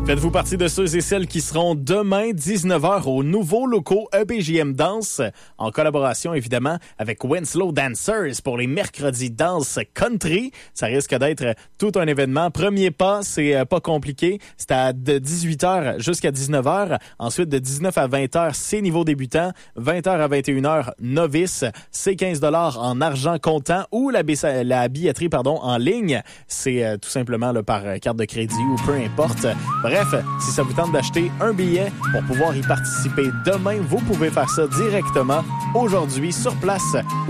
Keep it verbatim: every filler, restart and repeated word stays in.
Faites-vous partie de ceux et celles qui seront demain dix-neuf heures aux nouveaux locaux E B J M Danse, en collaboration évidemment avec Winslow Dancers pour les mercredis danse country. Ça risque d'être tout un événement. Premier pas, c'est pas compliqué. C'est à de dix-huit heures jusqu'à dix-neuf heures. Ensuite, de dix-neuf à vingt heures, c'est niveau débutant. vingt heures à vingt et une heures, novice. C'est quinze dollars en argent comptant ou la, b- la billetterie pardon, en ligne. C'est euh, tout simplement là, par carte de crédit ou peu importe. Bref, si ça vous tente d'acheter un billet pour pouvoir y participer demain, vous pouvez faire ça directement aujourd'hui sur place